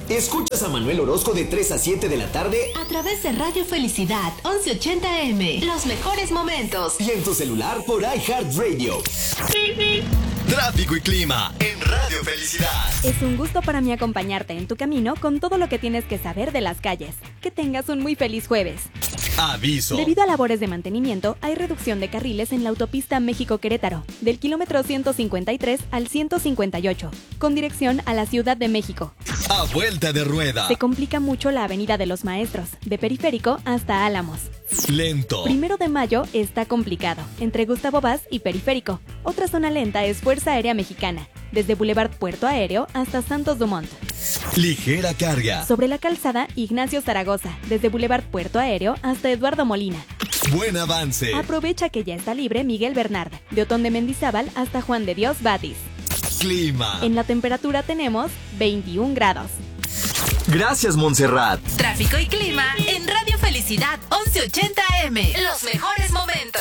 Escuchas a Manuel Orozco de 3 a 7 de la tarde a través de Radio Felicidad 1180 AM. Los mejores momentos. Y en tu celular por iHeartRadio. Tráfico y clima en Radio Felicidad. Es un gusto para mí acompañarte en tu camino con todo lo que tienes que saber de las calles. Que tengas un muy feliz jueves. Aviso. Debido a labores de mantenimiento, hay reducción de carriles en la autopista México-Querétaro, del kilómetro 153 al 158, con dirección a la Ciudad de México. A vuelta de rueda. Se complica mucho la Avenida de los Maestros, de Periférico hasta Álamos. Lento. 1 de Mayo está complicado, entre Gustavo Vaz y Periférico. Otra zona lenta es Fuerza Aérea Mexicana, desde Boulevard Puerto Aéreo hasta Santos Dumont. Ligera carga. Sobre la calzada Ignacio Zaragoza, desde Boulevard Puerto Aéreo hasta Eduardo Molina. Buen avance. Aprovecha que ya está libre Miguel Bernard, de Otón de Mendizábal hasta Juan de Dios Batis. Clima. En la temperatura tenemos 21 grados. Gracias, Montserrat. Tráfico y clima en Radio Felicidad 1180 AM. Los mejores momentos.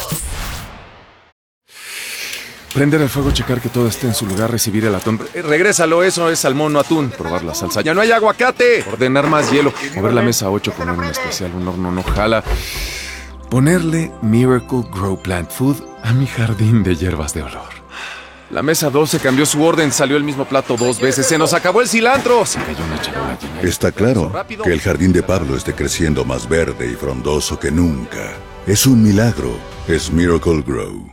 Prender el fuego, checar que todo esté en su lugar, recibir el atún. Regrésalo, eso es salmón, no atún. Probar la salsa. ¡Ya no hay aguacate! Ordenar más hielo. Mover la mesa 8, poner un especial, un horno no jala. Ponerle Miracle Grow Plant Food a mi jardín de hierbas de olor. La mesa 12 cambió su orden, salió el mismo plato 2 veces. ¡Se nos acabó el cilantro! Se cayó una charola llena. Está claro que el jardín de Pablo esté creciendo más verde y frondoso que nunca. Es un milagro. Es Miracle Grow.